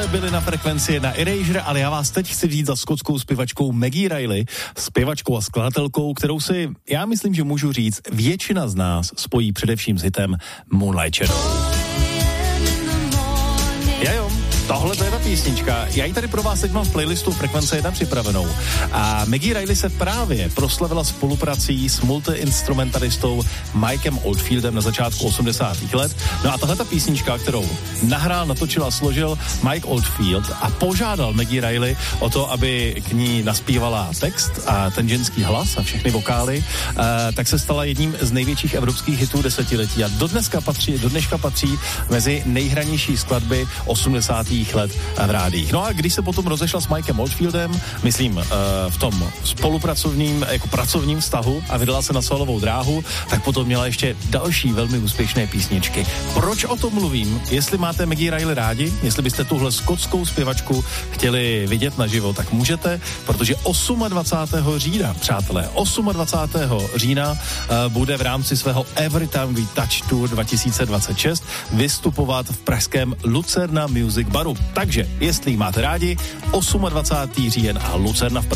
byli na frekvenci na Erasure, ale já vás teď chci vzít za skotskou zpěvačkou Maggie Reilly, zpěvačkou a skladatelkou, kterou si, já myslím, že můžu říct, většina z nás spojí především s hitem Moonlight Shadow. Tohle to je ta písnička. Já ji tady pro vás teď mám v playlistu Frekvence 1 připravenou. A Maggie Reilly se právě proslavila spoluprací s multiinstrumentalistou Mikem Oldfieldem na začátku 80. let. No a tahle ta písnička, kterou nahrál, natočil a složil Mike Oldfield a požádal Maggie Reilly o to, aby k ní naspívala text a ten ženský hlas a všechny vokály, tak se stala jedním z největších evropských hitů desetiletí a do dneška patří mezi nejhranější skladby 80. let v rádiích. No a když se potom rozešla s Mikem Oldfieldem, myslím v tom spolupracovním, jako pracovním vztahu a vydala se na solovou dráhu, tak potom měla ještě další velmi úspěšné písničky. Proč o tom mluvím? Jestli máte Maggie Reilly rádi, jestli byste tuhle skotskou zpěvačku chtěli vidět naživo, tak můžete, protože 28. října, přátelé, 28. října bude v rámci svého Every Time We Touch Tour 2026 vystupovat v pražském Lucerna Music Baru. Takže, jestli máte rádi, 28. říjen a Lucerna v Praze.